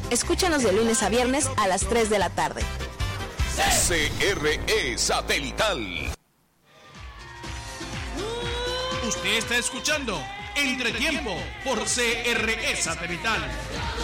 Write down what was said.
Escúchanos de lunes a viernes a las 3 de la tarde. CRE Satelital. Usted está escuchando Entretiempo por CRE Satelital.